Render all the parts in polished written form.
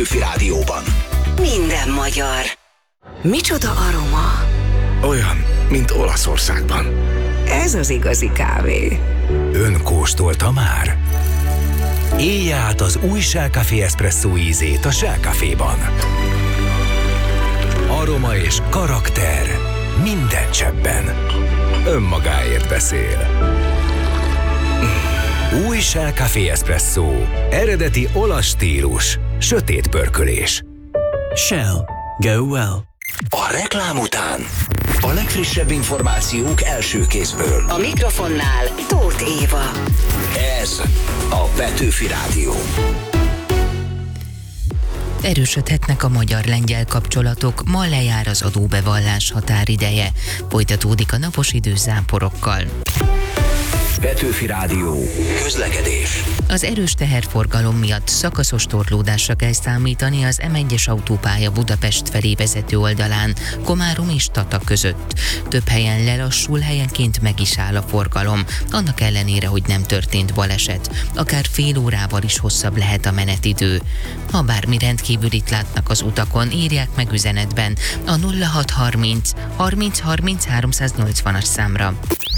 Petőfi Rádióban. Minden magyar. Micsoda aroma? Olyan, mint Olaszországban. Ez az igazi kávé. Ön kóstolta már? Élje át az új Shell Café Espresso ízét a Shell Caféban. Aroma és karakter minden cseppben. Önmagáért beszél. Új Shell Café Espresso. Eredeti olasz stílus. Sötét pörkölés. Shell. Go well. A reklám után a legfrissebb információk első kézből. A mikrofonnál Tóth Éva. Ez a Petőfi Rádió. Erősödhetnek a magyar-lengyel kapcsolatok, ma lejár az adóbevallás határideje. Folytatódik a napos idő záporokkal. Petőfi Rádió. Közlekedés. Az erős teherforgalom miatt szakaszos torlódásra kell számítani az M1-es autópálya Budapest felé vezető oldalán, Komárom és Tata között. Több helyen lelassul, helyenként meg is áll a forgalom, annak ellenére, hogy nem történt baleset. Akár fél órával is hosszabb lehet a menetidő. Ha bármi rendkívülit látnak az utakon, írják meg üzenetben a 0630 30 30 380-as számra.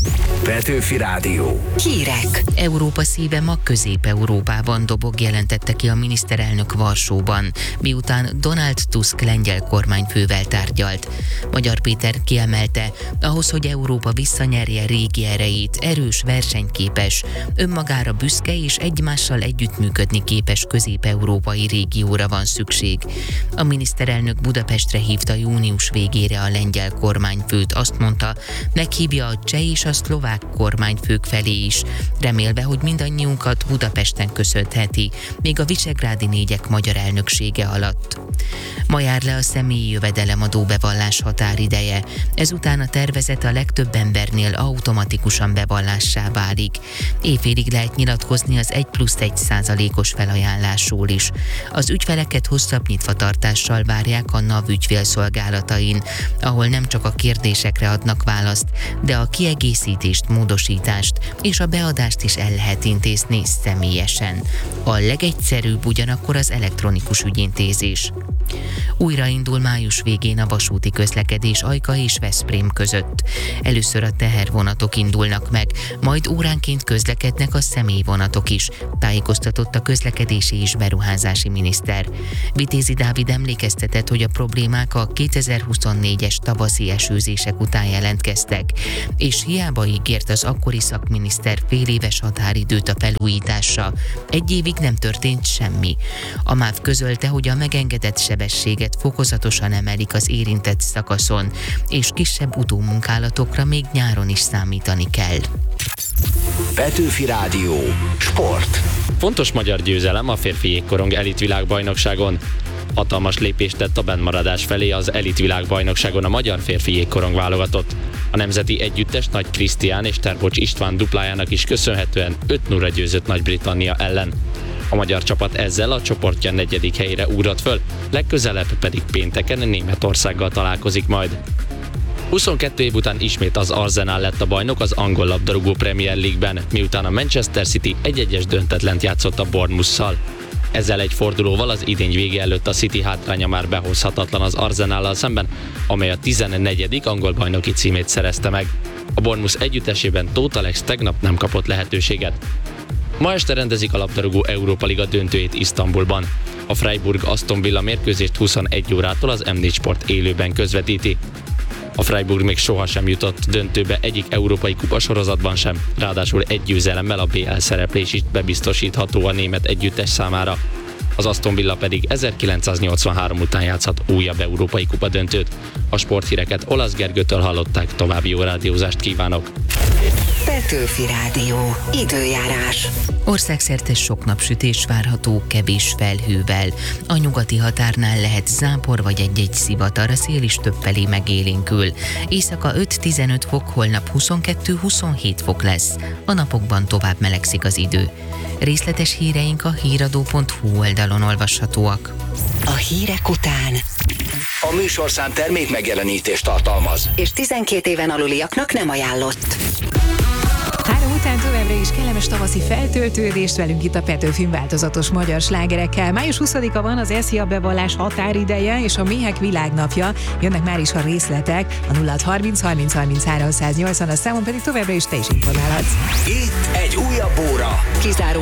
Petőfi Rádió. Hírek. Európa szíve ma Közép-Európában dobog, jelentette ki a miniszterelnök Varsóban, miután Donald Tusk lengyel kormányfővel tárgyalt. Magyar Péter kiemelte, ahhoz, hogy Európa visszanyerje régi erejét, erős, versenyképes, önmagára büszke és egymással együttműködni képes közép-európai régióra van szükség. A miniszterelnök Budapestre hívta június végére a lengyel kormányfőt, azt mondta, meghívja a cseh és a szlovák kormányfők felé is, remélve, hogy mindannyiunkat Budapesten köszönheti, még a visegrádi négyek magyar elnöksége alatt. Ma jár le a személyi jövedelemadó bevallás határideje, ezután a tervezet a legtöbb embernél automatikusan bevallássá válik. Éjfélig lehet nyilatkozni az 1+1%-os felajánlásról is. Az ügyfeleket hosszabb nyitvatartással várják a NAV ügyfélszolgálatain, ahol nem csak a kérdésekre adnak választ, de a kiegészítést, módosítást és a beadást is el lehet intézni személyesen. A legegyszerűbb ugyanakkor az elektronikus ügyintézés. Újraindul május végén a vasúti közlekedés Ajka és Veszprém között. Először a tehervonatok indulnak meg, majd óránként közlekednek a személyvonatok is, tájékoztatott a közlekedési és beruházási miniszter. Vitézi Dávid emlékeztetett, hogy a problémák a 2024-es tavaszi esőzések után jelentkeztek, és hiába ígért az akkori szakminiszter féléves határidőt a felújításra, egy évig nem történt semmi. A MÁV közölte, hogy a megengedett sebességet fokozatosan emelik az érintett szakaszon, és kisebb utómunkálatokra még nyáron is számítani kell. Petőfi Rádió. Sport. Fontos magyar győzelem a férfi jégkorong elitvilágbajnokságon. Hatalmas lépést tett a bennmaradás felé az elitvilágbajnokságon a magyar férfi jégkorong válogatott. A nemzeti együttes Nagy Krisztián és Terbocs István duplájának is köszönhetően 5-0-ra győzött Nagy-Britannia ellen. A magyar csapat ezzel a csoportja 4. helyére ugrott föl, legközelebb pedig pénteken Németországgal találkozik majd. 22 év után ismét az Arsenal lett a bajnok az angol labdarúgó Premier League-ben, miután a Manchester City 1-1-es döntetlent játszott a Bournemouth-szal. Ezzel egy fordulóval az idény vége előtt a City hátránya már behozhatatlan az Arsenallal szemben, amely a 14. angol bajnoki címét szerezte meg. A Bournemouth együttesében Tóth Alex tegnap nem kapott lehetőséget. Ma este rendezik a labdarúgó Európa Liga döntőjét Isztambulban. A Freiburg-Aston Villa mérkőzést 21 órától az M4 Sport élőben közvetíti. A Freiburg még sohasem jutott döntőbe egyik európai kupasorozatban sem, ráadásul egy győzelemmel a BL szereplés is bebiztosítható a német együttes számára. Az Aston Villa pedig 1983 után játszhat újabb európai kupadöntőt. A sporthíreket Olasz Gergőtől hallották, további jó rádiózást kívánok! Petőfi Rádió. Időjárás. Országszerte sok napsütés várható, kevés felhővel. A nyugati határnál lehet zápor vagy egy-egy szivatar, a szél is többfelé megélénkül. Éjszaka 5-15 fok, holnap 22-27 fok lesz. A napokban tovább melegszik az idő. Részletes híreink a híradó.hu oldalon olvashatóak. A hírek után A műsorszám termék megjelenítést tartalmaz. és 12 éven aluliaknak nem ajánlott. 3 után továbbra is kellemes tavaszi feltöltődést velünk itt a Petőfin változatos magyar slágerekkel. Május 20-a van az SZIA bevallás határideje és a méhek világnapja. Jönnek már is a részletek, a 0630 30 33 180, a számon pedig továbbra is te is informálhatsz. Itt egy újabb óra. Kizáró